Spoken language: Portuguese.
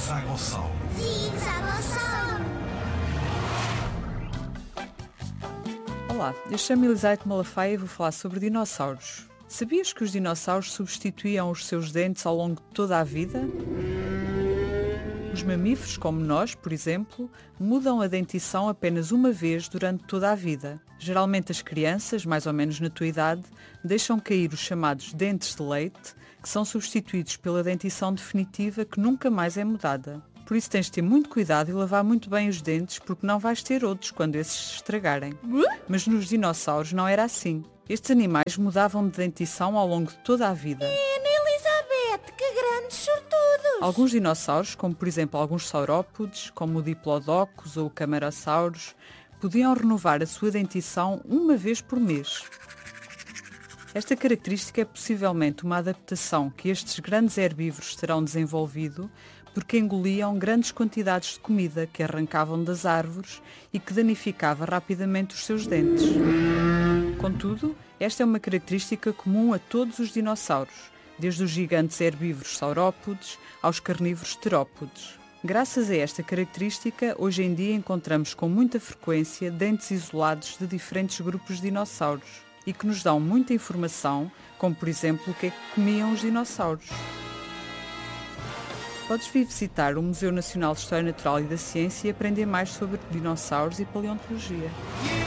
Zigzagossauro. Zigzagossauro. Olá, eu chamo Elisaete Malafaia e vou falar sobre dinossauros. Sabias que os dinossauros substituíam os seus dentes ao longo de toda a vida? Os mamíferos, como nós, por exemplo, mudam a dentição apenas uma vez durante toda a vida. Geralmente as crianças, mais ou menos na tua idade, deixam cair os chamados dentes de leite, que são substituídos pela dentição definitiva que nunca mais é mudada. Por isso tens de ter muito cuidado e lavar muito bem os dentes, porque não vais ter outros quando esses se estragarem. Mas nos dinossauros não era assim. Estes animais mudavam de dentição ao longo de toda a vida. Elizabeth, que grandes sortudos! Alguns dinossauros, como por exemplo alguns saurópodes, como o Diplodocus ou o Camarasaurus, podiam renovar a sua dentição uma vez por mês. Esta característica é possivelmente uma adaptação que estes grandes herbívoros terão desenvolvido porque engoliam grandes quantidades de comida que arrancavam das árvores e que danificava rapidamente os seus dentes. Contudo, esta é uma característica comum a todos os dinossauros, desde os gigantes herbívoros saurópodes aos carnívoros terópodes. Graças a esta característica, hoje em dia encontramos com muita frequência dentes isolados de diferentes grupos de dinossauros e que nos dão muita informação, como por exemplo o que é que comiam os dinossauros. Podes vir visitar o Museu Nacional de História Natural e da Ciência e aprender mais sobre dinossauros e paleontologia.